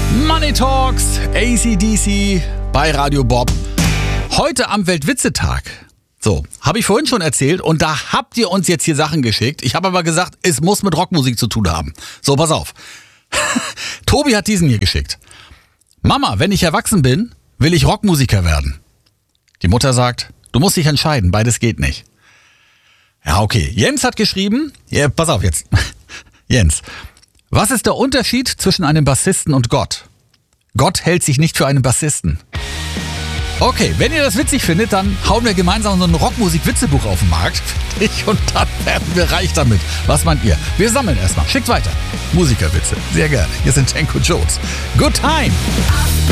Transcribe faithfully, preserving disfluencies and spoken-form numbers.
Money Talks, A C D C bei Radio Bob. Heute am Weltwitzetag. So, habe ich vorhin schon erzählt und da habt ihr uns jetzt hier Sachen geschickt. Ich habe aber gesagt, es muss mit Rockmusik zu tun haben. So, pass auf. Tobi hat diesen hier geschickt. Mama, wenn ich erwachsen bin, will ich Rockmusiker werden. Die Mutter sagt, du musst dich entscheiden, beides geht nicht. Ja, okay. Jens hat geschrieben, ja, pass auf jetzt. Jens, was ist der Unterschied zwischen einem Bassisten und Gott? Gott hält sich nicht für einen Bassisten. Okay, wenn ihr das witzig findet, dann hauen wir gemeinsam so ein Rockmusik-Witzebuch auf den Markt. Ich und dann werden wir reich damit. Was meint ihr? Wir sammeln erstmal. Schickt weiter. Musikerwitze. Sehr gerne. Hier sind Tanko Jones. Good time!